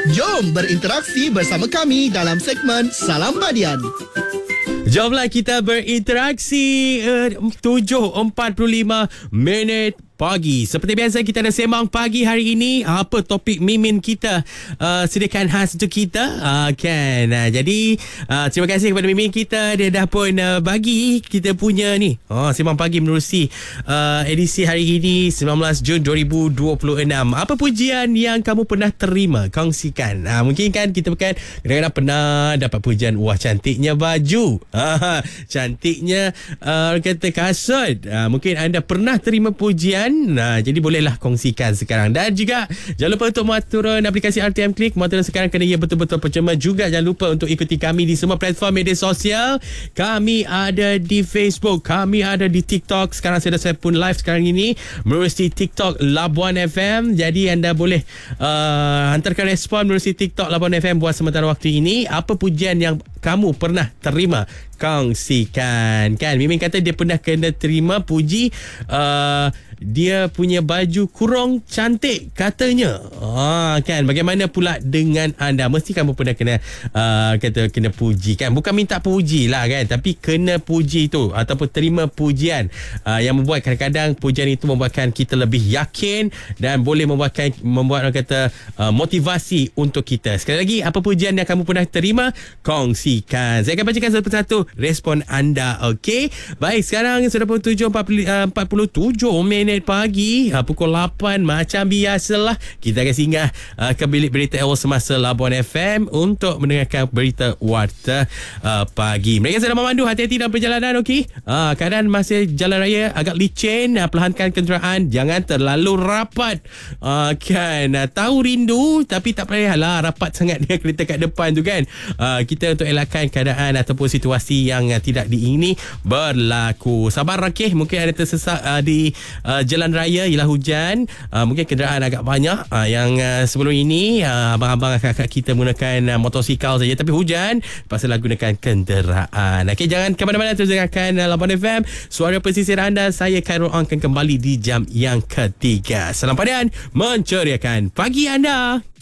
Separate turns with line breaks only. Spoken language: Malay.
Jom berinteraksi bersama kami dalam segmen Salam Badian.
Jomlah kita berinteraksi 7.45 minit pagi. Seperti biasa kita ada sembang pagi hari ini. Apa topik Mimin kita sediakan khas untuk kita kan. Jadi terima kasih kepada Mimin kita. Dia dah pun bagi kita punya ni sembang pagi menerusi edisi hari ini 19 Jun 2026. Apa pujian yang kamu pernah terima? Kongsikan. Mungkin kan kita kadang-kadang pernah dapat pujian, wah cantiknya baju, cantiknya kata kasut. Mungkin anda pernah terima pujian. Jadi bolehlah kongsikan sekarang. Dan juga jangan lupa untuk muat turun aplikasi RTM Klik. Muat turun sekarang kena ia betul-betul percuma. Juga jangan lupa untuk ikuti kami di semua platform media sosial. Kami ada di Facebook, kami ada di TikTok. Sekarang saya pun live sekarang ini melalui TikTok Labuan FM. Jadi anda boleh hantarkan respon melalui TikTok Labuan FM buat sementara waktu ini. Apa pujian yang kamu pernah terima? Kongsikan. Kan Mimin kata dia pernah kena terima puji dia punya baju kurung cantik katanya. Kan bagaimana pula dengan anda? Mesti kamu pernah kena puji kan? Bukan minta puji lah kan, tapi kena puji tu ataupun terima pujian yang membuat kadang-kadang pujian itu membuatkan kita lebih yakin dan boleh membuat orang kata motivasi untuk kita. Sekali lagi, apa pujian yang kamu pernah terima? Kongsikan. Saya akan bacakan satu persatu respon anda. Okey. Baik, sekarang sudah pukul 7.47 minit pagi. Pukul 8 macam biasalah kita akan singgah ke bilik berita awal semasa Labuan FM untuk mendengarkan berita warta pagi. Mereka sedang memandu, hati-hati dalam perjalanan. Okey. Keadaan masih jalan raya agak licin, perlahankan kenderaan, jangan terlalu rapat. Kan tahu rindu tapi tak payahlah rapat sangat dengan kereta kat depan tu kan. Kita untuk elakkan keadaan ataupun situasi yang tidak diingini berlaku. Sabar okey, mungkin ada tersesak di jalan raya ialah hujan. Mungkin kenderaan agak banyak yang sebelum ini abang-abang kakak kita menggunakan motosikal saja, tapi hujan pasal gunakan kenderaan. Okey, jangan ke mana-mana, terus dengarkan Labuan FM, suara pesisir anda. Saya Khairul akan kembali di jam yang ketiga. Salam Padian menceriakan pagi anda.